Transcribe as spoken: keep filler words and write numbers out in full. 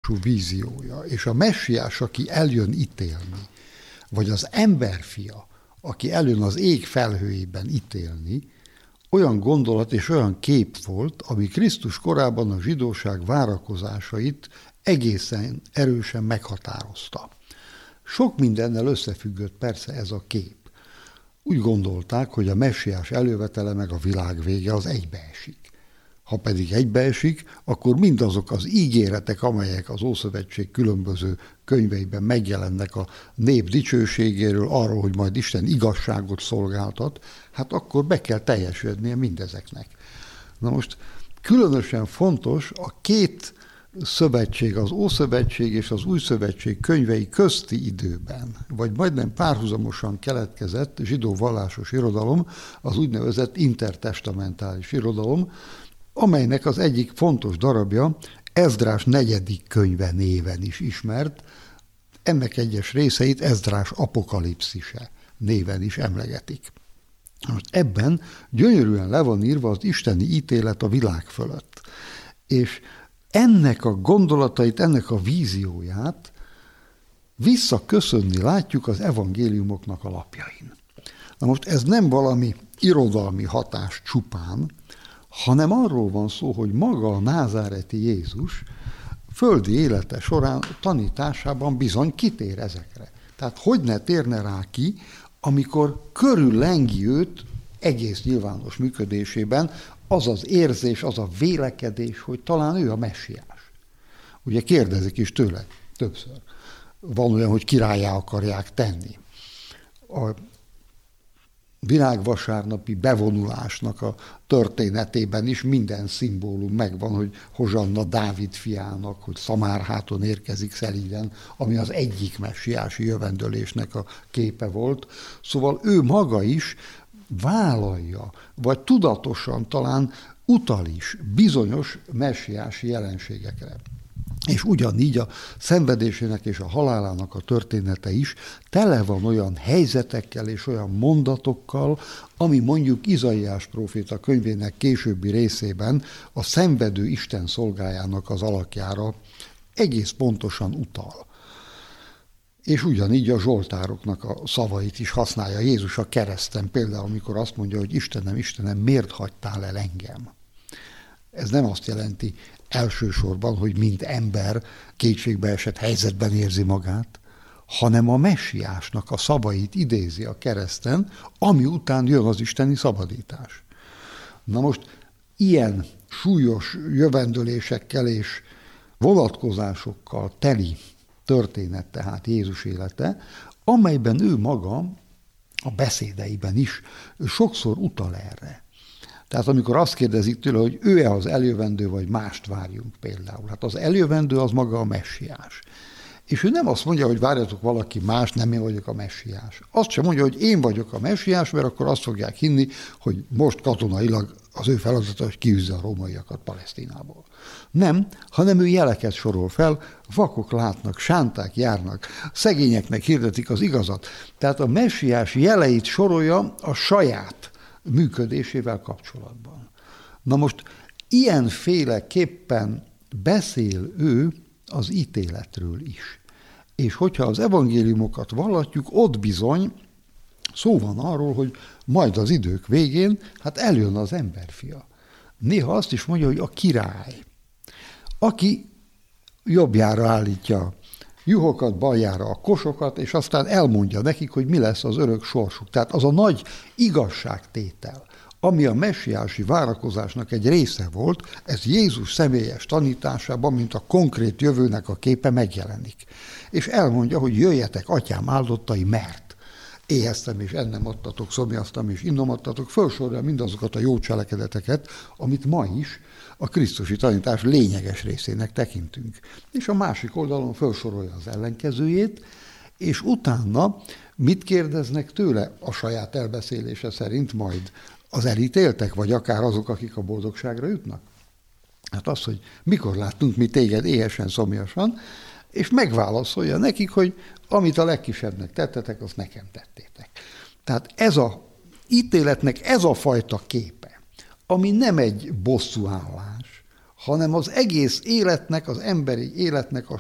típusú víziója, és a messiás, aki eljön ítélni, vagy az emberfia, aki eljön az ég felhőjében ítélni, olyan gondolat és olyan kép volt, ami Krisztus korában a zsidóság várakozásait egészen erősen meghatározta. Sok mindennel összefüggött persze ez a kép. Úgy gondolták, hogy a messiás elővetele meg a világ vége az egybeesik. Ha pedig egybeesik, akkor mindazok az ígéretek, amelyek az Ószövetség különböző könyveiben megjelennek a nép dicsőségéről, arról, hogy majd Isten igazságot szolgáltat, hát akkor be kell teljesülnie mindezeknek. Na most különösen fontos a két szövetség, az Ószövetség és az Új Szövetség könyvei közti időben, vagy majdnem párhuzamosan keletkezett zsidó vallásos irodalom, az úgynevezett intertestamentális irodalom, amelynek az egyik fontos darabja Ezdrás negyedik könyve néven is ismert, ennek egyes részeit Ezdrás apokalipszise néven is emlegetik. Most ebben gyönyörűen le van írva az isteni ítélet a világ fölött, és ennek a gondolatait, ennek a vízióját visszaköszönni látjuk az evangéliumoknak a lapjain. Na most ez nem valami irodalmi hatás csupán, hanem arról van szó, hogy maga a názáreti Jézus földi élete során tanításában bizony kitér ezekre. Tehát hogy ne térne rá ki, amikor körüllengi őt egész nyilvános működésében az az érzés, az a vélekedés, hogy talán ő a messiás. Ugye kérdezik is tőle többször. Van olyan, hogy királlyá akarják tenni. A világvasárnapi bevonulásnak a történetében is minden szimbólum megvan, hogy Hozsanna Dávid fiának, hogy Szamárháton érkezik szelíden, ami az egyik messiási jövendőlésnek a képe volt. Szóval ő maga is vállalja, vagy tudatosan talán utal is bizonyos messiási jelenségekre. És ugyanígy a szenvedésének és a halálának a története is tele van olyan helyzetekkel és olyan mondatokkal, ami mondjuk Izaiás próféta könyvének későbbi részében a szenvedő Isten szolgájának az alakjára egész pontosan utal. És ugyanígy a zsoltároknak a szavait is használja Jézus a kereszten, például amikor azt mondja, hogy Istenem, Istenem, miért hagytál el engem? Ez nem azt jelenti elsősorban, hogy mint ember kétségbeesett helyzetben érzi magát, hanem a messiásnak a szavait idézi a kereszten, ami után jön az isteni szabadítás. Na most ilyen súlyos jövendőlésekkel és vonatkozásokkal teli történet tehát Jézus élete, amelyben ő maga a beszédeiben is sokszor utal erre. Tehát amikor azt kérdezik tőle, hogy ő-e az eljövendő, vagy mást várjunk például. Hát az eljövendő az maga a messiás. És ő nem azt mondja, hogy várjatok valaki más, nem én vagyok a messiás. Azt sem mondja, hogy én vagyok a messiás, mert akkor azt fogják hinni, hogy most katonailag az ő feladata, hogy kiűzze a rómaiakat Palesztinából. Nem, hanem ő jeleket sorol fel, vakok látnak, sánták járnak, szegényeknek hirdetik az igazat. Tehát a messiás jeleit sorolja a saját működésével kapcsolatban. Na most ilyenféleképpen beszél ő az ítéletről is. És hogyha az evangéliumokat vallatjuk, ott bizony szó van arról, hogy majd az idők végén, hát eljön az emberfia. Néha azt is mondja, hogy a király, aki jobbjára állítja juhokat, baljára a kosokat, és aztán elmondja nekik, hogy mi lesz az örök sorsuk. Tehát az a nagy igazságtétel, ami a messiási várakozásnak egy része volt, ez Jézus személyes tanításában, mint a konkrét jövőnek a képe megjelenik. És elmondja, hogy jöjjetek, atyám áldottai, mert éheztem és ennem adtatok, szomjaztam és innom adtatok, felsorolja mindazokat a jó cselekedeteket, amit ma is a krisztusi tanítás lényeges részének tekintünk. És a másik oldalon felsorolja az ellenkezőjét, és utána mit kérdeznek tőle a saját elbeszélése szerint majd az elítéltek, vagy akár azok, akik a boldogságra jutnak? Hát az, hogy mikor láttunk mi téged éhesen, szomjasan, és megválaszolja nekik, hogy amit a legkisebbnek tettetek, azt nekem tettétek. Tehát ez a ítéletnek ez a fajta képe, ami nem egy bosszúállás, hanem az egész életnek, az emberi életnek a